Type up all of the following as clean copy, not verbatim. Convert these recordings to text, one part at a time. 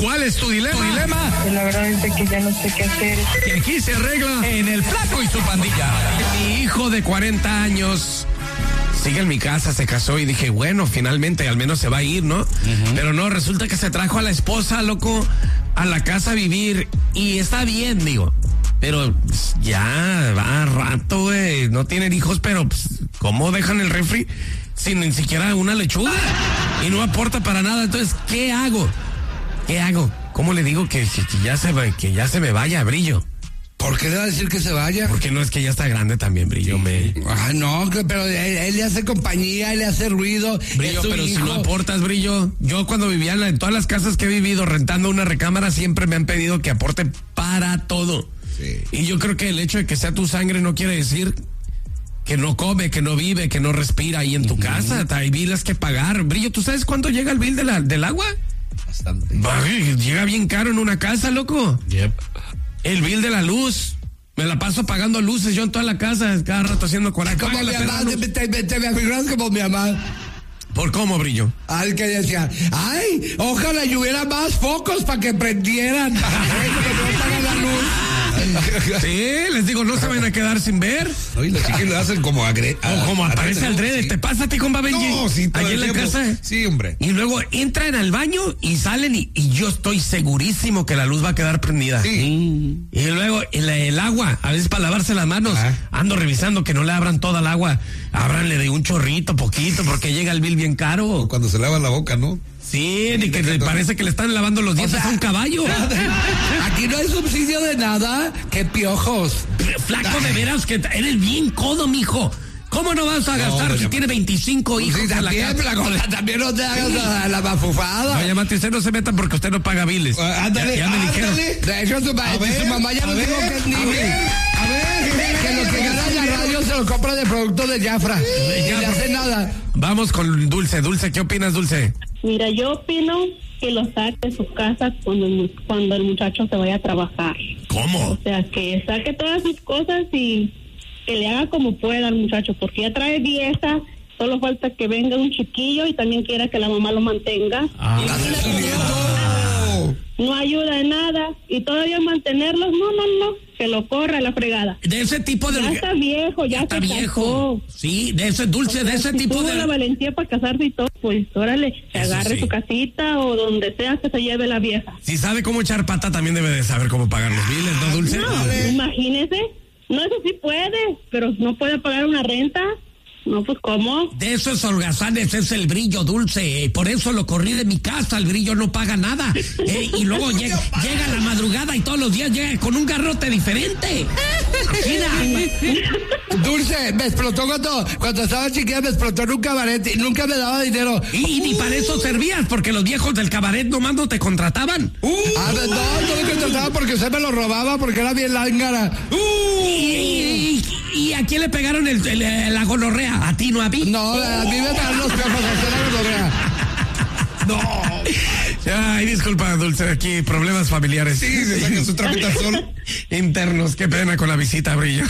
¿Cuál es tu dilema? La verdad es que ya no sé qué hacer. Que aquí se arregla en El Flaco y su pandilla. Mi hijo de 40 años sigue en mi casa, se casó y dije, bueno, finalmente al menos se va a ir, ¿no? Pero no, resulta que se trajo a la esposa, loco, a la casa a vivir y está bien, digo. Pero pues, ya va rato, güey. No tienen hijos, pero pues, ¿cómo dejan el refri sin ni siquiera una lechuga? Y no aporta para nada. Entonces, ¿qué hago? ¿Cómo le digo que ya se me vaya, Brillo? ¿Por qué le va a decir que se vaya? Porque no es que ya está grande también, Brillo. Ah, no, pero él le hace compañía, él le hace ruido. Brillo, pero hijo. Si no aportas, Brillo. Yo cuando vivía en todas las casas que he vivido rentando una recámara siempre me han pedido que aporte para todo. Sí. Y yo creo que el hecho de que sea tu sangre no quiere decir que no come, que no vive, que no respira ahí en tu casa. Hay biles que pagar. Brillo, ¿tú sabes cuánto llega el bill del agua? Bastante. Llega bien caro en una casa, loco. Yep. El bill de la luz. Me la paso pagando luces yo en toda la casa, cada rato haciendo coraje. Como mi mamá, te me afiguras como mi mamá. ¿Por cómo, Brillo? Al que decía, ay, ojalá y hubiera más focos para que prendieran. Porque no pagan la luz. Sí, les digo, no se van a quedar sin ver. No, y los chiquillos lo hacen como como aparece al drede. Sí. ¿Te pasa a ti con Benji? No, sí, allí en la casa. Sí, hombre. Y luego entran al baño y salen y yo estoy segurísimo que la luz va a quedar prendida. Sí. Y luego el agua, a veces para lavarse las manos, ando revisando que no le abran toda el agua. Ábranle de un chorrito, poquito, porque llega el bill bien caro. O cuando se lava la boca, ¿no? Sí, ni que parece que le están lavando los dientes a un caballo. Aquí no hay subsidio de nada. ¡Qué piojos! Flaco, de veras que eres bien codo, mijo. ¿Cómo no vas a gastar si tiene 25 hijos? Sí, también, también no te hagas la mafufada. Oye, Mati, usted no se meta porque usted no paga biles. Ándale, ya me dijeron. De hecho, su mamá ya no dijo que es niño. A ver, que lo que gana la radio se lo compra de producto de Jafra. Y no hace nada. Vamos con Dulce. Dulce, ¿qué opinas, Dulce? Mira, yo opino que lo saque de su casa cuando el muchacho se vaya a trabajar. ¿Cómo? O sea, que saque todas sus cosas y que le haga como pueda al muchacho, porque ya trae vieja, solo falta que venga un chiquillo y también quiera que la mamá lo mantenga. No ayuda en nada y todavía mantenerlos, no, que lo corra a la fregada. De ese tipo de... Ya está viejo, ya está viejo. Casó. Sí, de ese Dulce, de ese tipo tuvo de... la valentía para casarse y todo, pues órale, que agarre su casita o donde sea que se lleve la vieja. Si sabe cómo echar pata, también debe de saber cómo pagar los biles, ¿no, Dulce? No, imagínese. No, eso sí puede, pero no puede pagar una renta. No, pues, ¿cómo? De esos holgazanes es el Brillo, Dulce. Por eso lo corrí de mi casa. El Brillo no paga nada. Y luego llega a la madrugada y todos los días llega con un garrote diferente. Dulce, me explotó cuando estaba chiquita, me explotó en un cabaret y nunca me daba dinero. Y ni para eso servías, porque los viejos del cabaret nomás no te contrataban. No me contrataban porque usted me lo robaba, porque era bien lángara. ¿Y a quién le pegaron la gonorrea? ¿A ti, no a mí? No, a mí me pegaron los piojos, a usted la gonorrea. No. Ay, disculpa, Dulce, aquí problemas familiares. Sí, se saca su tramitación. Internos, qué pena con la visita, Brillo.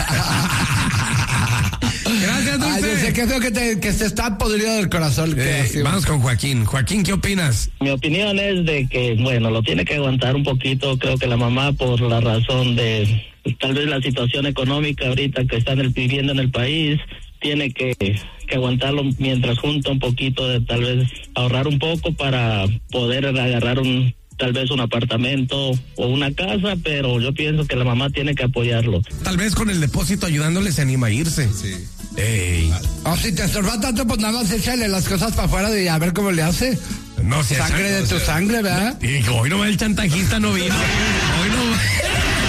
Gracias, Dulce. Ay, yo sé que creo que se está podrido del corazón. Vamos con Joaquín. Joaquín, ¿qué opinas? Mi opinión es de que, lo tiene que aguantar un poquito, creo que la mamá, por la razón de tal vez la situación económica ahorita que están viviendo en el país, tiene que aguantarlo mientras junta un poquito, de tal vez ahorrar un poco para poder agarrar tal vez un apartamento o una casa, pero yo pienso que la mamá tiene que apoyarlo. Tal vez con el depósito ayudándole se anima a irse. Sí. Si te estorba tanto, pues nada más échale las cosas para afuera y a ver cómo le hace. No, si sangre de tu sangre, ¿verdad? Y hoy no va el chantajista, no vino. Hoy no.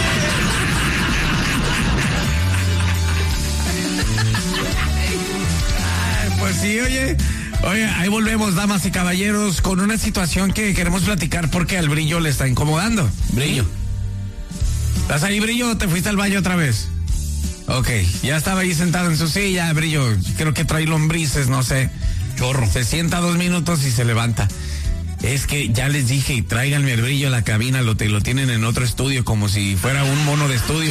Pues sí, oye, ahí volvemos, damas y caballeros, con una situación que queremos platicar porque al Brillo le está incomodando. Brillo. ¿Estás ahí, Brillo, o te fuiste al baño otra vez? Ok, ya estaba ahí sentado en su silla, Brillo, creo que trae lombrices, no sé. Chorro. Se sienta 2 minutos y se levanta. Es que ya les dije, tráiganme el Brillo a la cabina, lo tienen en otro estudio, como si fuera un mono de estudio.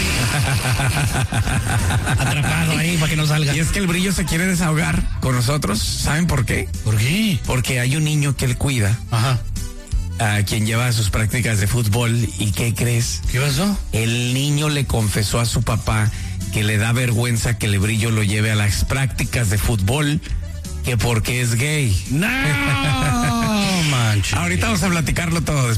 Atrapado ahí para que no salga. Y es que el Brillo se quiere desahogar con nosotros. ¿Saben por qué? ¿Por qué? Porque hay un niño que él cuida. Ajá. a quien lleva sus prácticas de fútbol. ¿Y qué crees? ¿Qué pasó? El niño le confesó a su papá que le da vergüenza que el Brillo lo lleve a las prácticas de fútbol, que porque es gay. No, manches. Ahorita vamos a platicarlo todo después.